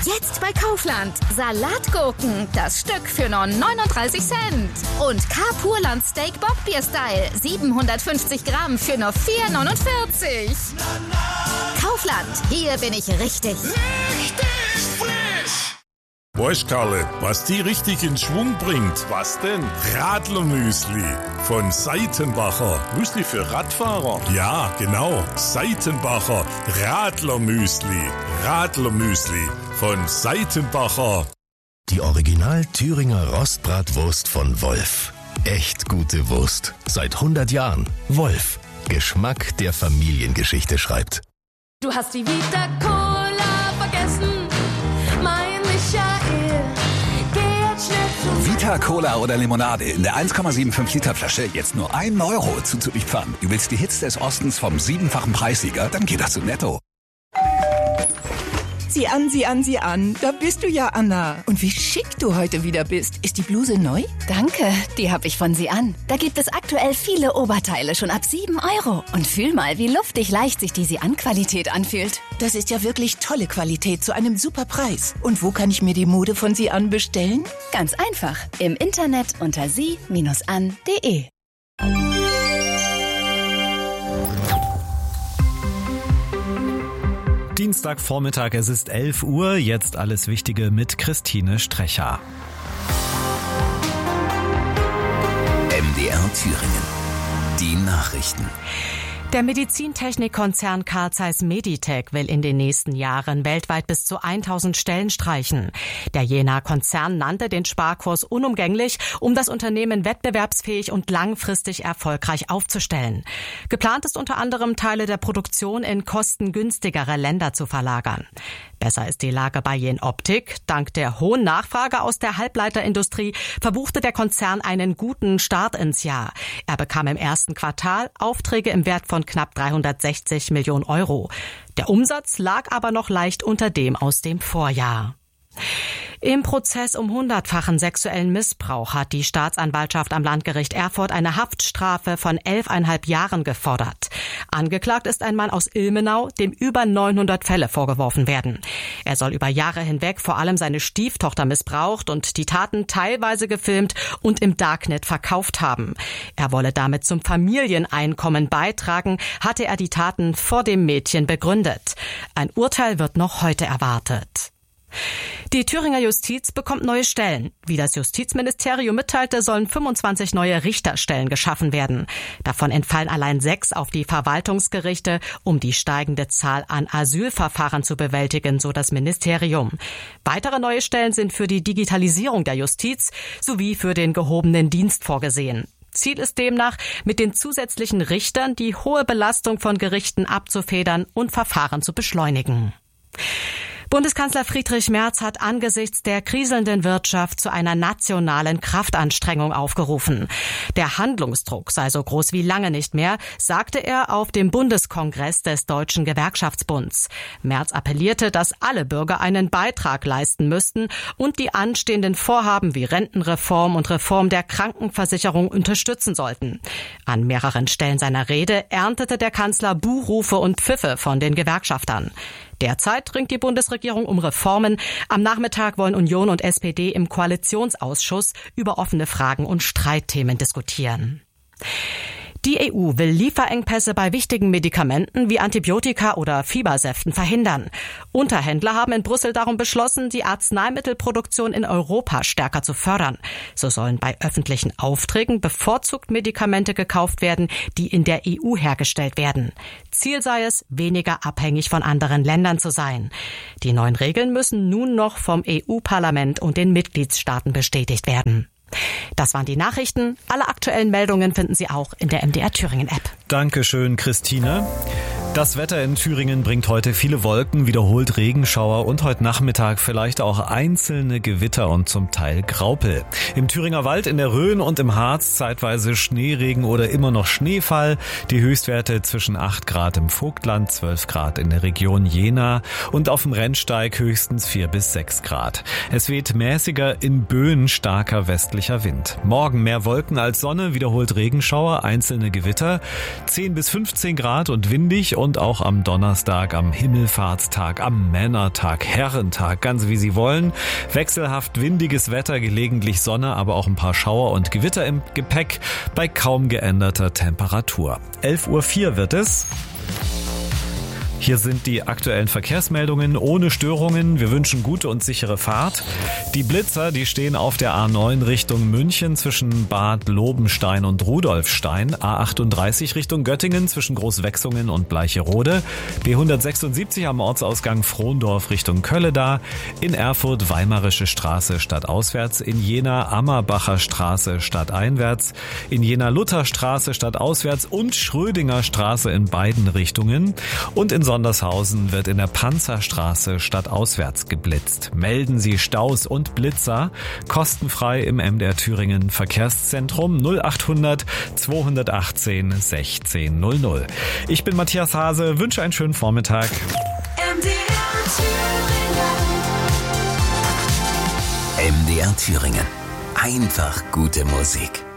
Jetzt bei Kaufland. Salatgurken, das Stück für nur 39 Cent. Und K-Purland Steak Bockbier Style, 750 Gramm für nur 4,49. Kaufland, hier bin ich richtig. Richtig frisch! Weißt, Karle, was die richtig in Schwung bringt? Was denn? Radlermüsli von Seitenbacher. Müsli für Radfahrer? Ja, genau. Seitenbacher Radlermüsli. Radlermüsli von Seitenbacher. Die Original Thüringer Rostbratwurst von Wolf. Echt gute Wurst. Seit 100 Jahren. Wolf. Geschmack, der Familiengeschichte schreibt. Du hast die Vita Cola vergessen, mein Michael. Geh jetzt schnell zu Vita Cola oder Limonade in der 1,75 Liter Flasche jetzt nur 1 Euro zuzüglich Pfand. Du willst die Hits des Ostens vom 7-fachen Preissieger? Dann geht das zu Netto. Sieh an, sieh an, sieh an. Da bist du ja, Anna. Und wie schick du heute wieder bist. Ist die Bluse neu? Danke, die habe ich von Sie an. Da gibt es aktuell viele Oberteile schon ab 7 Euro. Und fühl mal, wie luftig leicht sich die Sie-an-Qualität anfühlt. Das ist ja wirklich tolle Qualität zu einem super Preis. Und wo kann ich mir die Mode von Sie an bestellen? Ganz einfach. Im Internet unter sie-an.de. Dienstagvormittag, es ist 11 Uhr, jetzt alles Wichtige mit Christine Strecher. MDR Thüringen. Die Nachrichten. Der Medizintechnikkonzern Carl Zeiss Meditec will in den nächsten Jahren weltweit bis zu 1000 Stellen streichen. Der Jenaer Konzern nannte den Sparkurs unumgänglich, um das Unternehmen wettbewerbsfähig und langfristig erfolgreich aufzustellen. Geplant ist unter anderem, Teile der Produktion in kostengünstigere Länder zu verlagern. Besser ist die Lage bei Jenoptik. Dank der hohen Nachfrage aus der Halbleiterindustrie verbuchte der Konzern einen guten Start ins Jahr. Er bekam im ersten Quartal Aufträge im Wert von knapp 360 Millionen Euro. Der Umsatz lag aber noch leicht unter dem aus dem Vorjahr. Im Prozess um 100-fachen sexuellen Missbrauch hat die Staatsanwaltschaft am Landgericht Erfurt eine Haftstrafe von 11,5 Jahren gefordert. Angeklagt ist ein Mann aus Ilmenau, dem über 900 Fälle vorgeworfen werden. Er soll über Jahre hinweg vor allem seine Stieftochter missbraucht und die Taten teilweise gefilmt und im Darknet verkauft haben. Er wolle damit zum Familieneinkommen beitragen, hatte er die Taten vor dem Mädchen begründet. Ein Urteil wird noch heute erwartet. Die Thüringer Justiz bekommt neue Stellen. Wie das Justizministerium mitteilte, sollen 25 neue Richterstellen geschaffen werden. Davon entfallen allein 6 auf die Verwaltungsgerichte, um die steigende Zahl an Asylverfahren zu bewältigen, so das Ministerium. Weitere neue Stellen sind für die Digitalisierung der Justiz sowie für den gehobenen Dienst vorgesehen. Ziel ist demnach, mit den zusätzlichen Richtern die hohe Belastung von Gerichten abzufedern und Verfahren zu beschleunigen. Bundeskanzler Friedrich Merz hat angesichts der kriselnden Wirtschaft zu einer nationalen Kraftanstrengung aufgerufen. Der Handlungsdruck sei so groß wie lange nicht mehr, sagte er auf dem Bundeskongress des Deutschen Gewerkschaftsbunds. Merz appellierte, dass alle Bürger einen Beitrag leisten müssten und die anstehenden Vorhaben wie Rentenreform und Reform der Krankenversicherung unterstützen sollten. An mehreren Stellen seiner Rede erntete der Kanzler Buhrufe und Pfiffe von den Gewerkschaftern. Derzeit ringt die Bundesregierung um Reformen. Am Nachmittag wollen Union und SPD im Koalitionsausschuss über offene Fragen und Streitthemen diskutieren. Die EU will Lieferengpässe bei wichtigen Medikamenten wie Antibiotika oder Fiebersäften verhindern. Unterhändler haben in Brüssel darum beschlossen, die Arzneimittelproduktion in Europa stärker zu fördern. So sollen bei öffentlichen Aufträgen bevorzugt Medikamente gekauft werden, die in der EU hergestellt werden. Ziel sei es, weniger abhängig von anderen Ländern zu sein. Die neuen Regeln müssen nun noch vom EU-Parlament und den Mitgliedstaaten bestätigt werden. Das waren die Nachrichten. Alle aktuellen Meldungen finden Sie auch in der MDR Thüringen App. Dankeschön, Christine. Das Wetter in Thüringen bringt heute viele Wolken, wiederholt Regenschauer und heute Nachmittag vielleicht auch einzelne Gewitter und zum Teil Graupel. Im Thüringer Wald, in der Rhön und im Harz zeitweise Schneeregen oder immer noch Schneefall. Die Höchstwerte zwischen 8 Grad im Vogtland, 12 Grad in der Region Jena und auf dem Rennsteig höchstens 4 bis 6 Grad. Es weht mäßiger, in Böen starker westlicher Wind. Morgen mehr Wolken als Sonne, wiederholt Regenschauer, einzelne Gewitter, 10 bis 15 Grad und windig und auch am Donnerstag, am Himmelfahrtstag, am Männertag, Herrentag, ganz wie Sie wollen. Wechselhaft windiges Wetter, gelegentlich Sonne, aber auch ein paar Schauer und Gewitter im Gepäck bei kaum geänderter Temperatur. 11:04 Uhr wird es. Hier sind die aktuellen Verkehrsmeldungen ohne Störungen. Wir wünschen gute und sichere Fahrt. Die Blitzer, die stehen auf der A9 Richtung München zwischen Bad Lobenstein und Rudolfstein. A38 Richtung Göttingen zwischen Großwechsungen und Bleicherode. B176 am Ortsausgang Frohndorf Richtung Kölleda. In Erfurt Weimarische Straße stadtauswärts. In Jena Ammerbacher Straße stadteinwärts. In Jena Lutherstraße stadtauswärts und Schrödinger Straße in beiden Richtungen. Und in Sondershausen wird in der Panzerstraße stadtauswärts geblitzt. Melden Sie Staus und Blitzer kostenfrei im MDR Thüringen Verkehrszentrum 0800 218 1600. Ich bin Matthias Hase, wünsche einen schönen Vormittag. MDR Thüringen. Einfach gute Musik.